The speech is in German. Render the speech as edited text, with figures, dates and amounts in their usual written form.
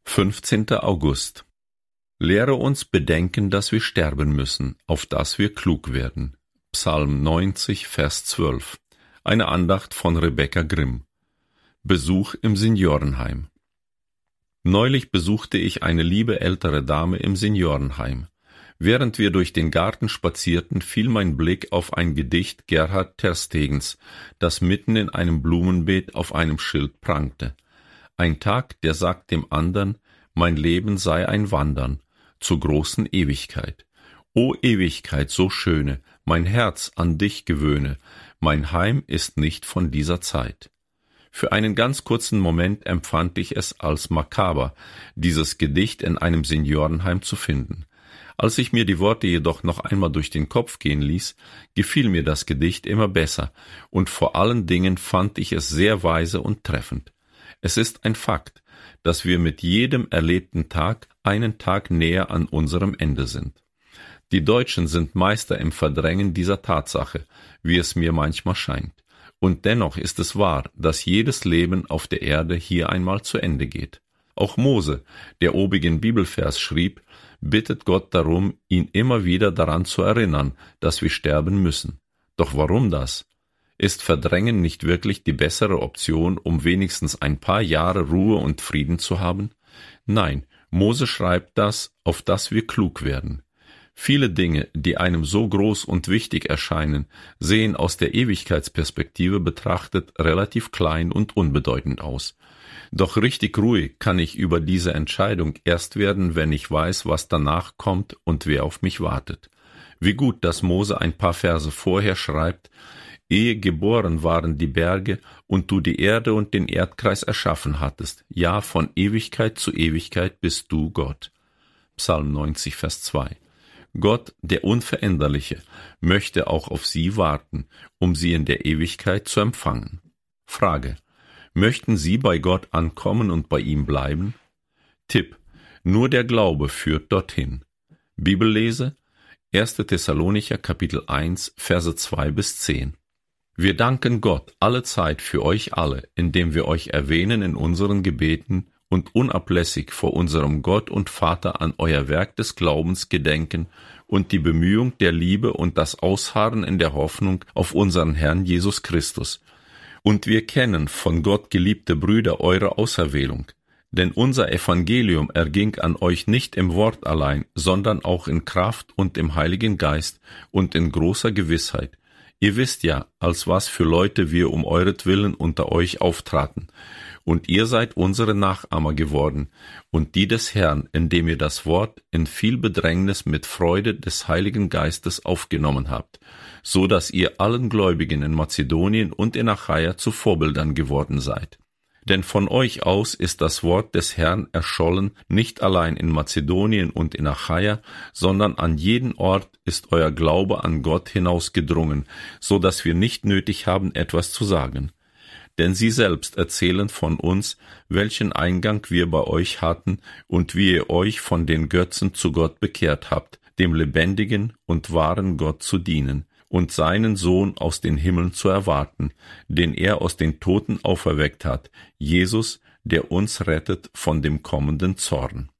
15. August. Lehre uns bedenken, dass wir sterben müssen, auf dass wir klug werden. Psalm 90, Vers 12. Eine Andacht von Rebecca Grimm. Besuch im Seniorenheim. Neulich besuchte ich eine liebe ältere Dame im Seniorenheim. Während wir durch den Garten spazierten, fiel mein Blick auf ein Gedicht Gerhard Terstegens, das mitten in einem Blumenbeet auf einem Schild prangte. Ein Tag, der sagt dem andern, mein Leben sei ein Wandern zur großen Ewigkeit. O Ewigkeit, so schöne, mein Herz an dich gewöhne, mein Heim ist nicht von dieser Zeit. Für einen ganz kurzen Moment empfand ich es als makaber, dieses Gedicht in einem Seniorenheim zu finden. Als ich mir die Worte jedoch noch einmal durch den Kopf gehen ließ, gefiel mir das Gedicht immer besser, und vor allen Dingen fand ich es sehr weise und treffend. Es ist ein Fakt, dass wir mit jedem erlebten Tag einen Tag näher an unserem Ende sind. Die Deutschen sind Meister im Verdrängen dieser Tatsache, wie es mir manchmal scheint. Und dennoch ist es wahr, dass jedes Leben auf der Erde hier einmal zu Ende geht. Auch Mose, der obigen Bibelvers schrieb, bittet Gott darum, ihn immer wieder daran zu erinnern, dass wir sterben müssen. Doch warum das? Ist Verdrängen nicht wirklich die bessere Option, um wenigstens ein paar Jahre Ruhe und Frieden zu haben? Nein, Mose schreibt das, auf dass wir klug werden. Viele Dinge, die einem so groß und wichtig erscheinen, sehen aus der Ewigkeitsperspektive betrachtet relativ klein und unbedeutend aus. Doch richtig ruhig kann ich über diese Entscheidung erst werden, wenn ich weiß, was danach kommt und wer auf mich wartet. Wie gut, dass Mose ein paar Verse vorher schreibt, ehe geboren waren die Berge und du die Erde und den Erdkreis erschaffen hattest, ja, von Ewigkeit zu Ewigkeit bist du Gott. Psalm 90, Vers 2. Gott, der Unveränderliche, möchte auch auf sie warten, um sie in der Ewigkeit zu empfangen. Frage: Möchten Sie bei Gott ankommen und bei ihm bleiben? Tipp: Nur der Glaube führt dorthin. Bibellese: 1. Thessalonicher Kapitel 1, Verse 2 bis 10. Wir danken Gott allezeit für euch alle, indem wir euch erwähnen in unseren Gebeten und unablässig vor unserem Gott und Vater an euer Werk des Glaubens gedenken und die Bemühung der Liebe und das Ausharren in der Hoffnung auf unseren Herrn Jesus Christus. Und wir kennen von Gott geliebte Brüder eure Auserwählung, denn unser Evangelium erging an euch nicht im Wort allein, sondern auch in Kraft und im Heiligen Geist und in großer Gewissheit. Ihr wisst ja, als was für Leute wir um euretwillen unter euch auftraten. Und ihr seid unsere Nachahmer geworden und die des Herrn, indem ihr das Wort in viel Bedrängnis mit Freude des Heiligen Geistes aufgenommen habt, so dass ihr allen Gläubigen in Mazedonien und in Achaia zu Vorbildern geworden seid. Denn von euch aus ist das Wort des Herrn erschollen, nicht allein in Mazedonien und in Achaia, sondern an jeden Ort ist euer Glaube an Gott hinausgedrungen, so dass wir nicht nötig haben, etwas zu sagen. Denn sie selbst erzählen von uns, welchen Eingang wir bei euch hatten und wie ihr euch von den Götzen zu Gott bekehrt habt, dem lebendigen und wahren Gott zu dienen und seinen Sohn aus den Himmeln zu erwarten, den er aus den Toten auferweckt hat, Jesus, der uns rettet von dem kommenden Zorn.